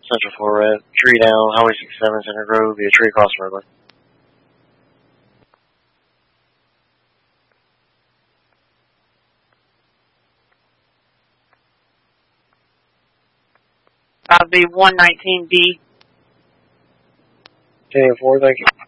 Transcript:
Central 4 Red. Tree down, Highway 67, Center Grove, via tree across the roadway. That'll be 119B. 10-4, thank you.